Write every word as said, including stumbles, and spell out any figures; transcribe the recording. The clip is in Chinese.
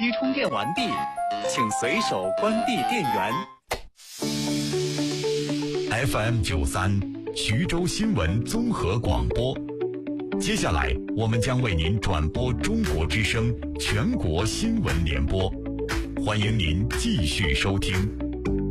机充电完毕，请随手关闭电源。 F M 九三徐州新闻综合广播，接下来我们将为您转播中国之声全国新闻联播，欢迎您继续收听。